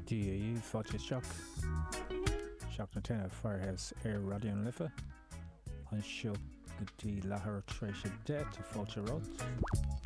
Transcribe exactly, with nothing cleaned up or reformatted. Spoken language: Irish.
Dí fáilte seach seach na tine fearhes ar radio'n lifa an seo go dtí lethar tréise de tá fáilte rud